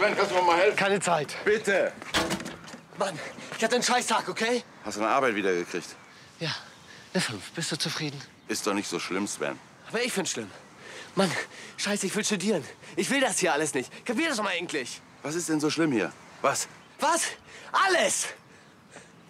Sven, kannst du mir mal helfen? Keine Zeit. Bitte. Mann, ich hatte einen Scheißtag, okay? Hast du eine Arbeit wiedergekriegt? Ja, eine 5. Bist du zufrieden? Ist doch nicht so schlimm, Sven. Aber ich find's schlimm. Mann, scheiße, ich will studieren. Ich will das hier alles nicht. Kapier das doch mal endlich. Was ist denn so schlimm hier? Was? Was? Alles!